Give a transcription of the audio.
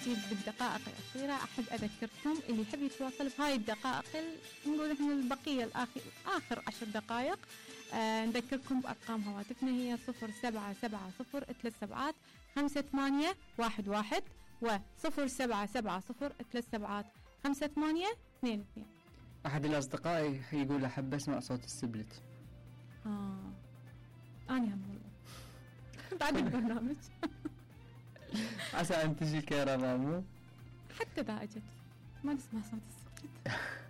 التسجيل بالدقائق الأخيرة. أحب أذكركم اللي يحب يتواصل بهاي الدقائق، نقول إحنا البقية آخر 10 دقائق، نذكركم بأرقام هواتفنا هي 0770375811 و0770375822. أحد الأصدقاء يقول أحب أسمع صوت السبلت. أنا هم والله بعد البرنامج عسى أن تجي كهرباء، مو حتى إذا أجت ما نسمع صوت السبلت.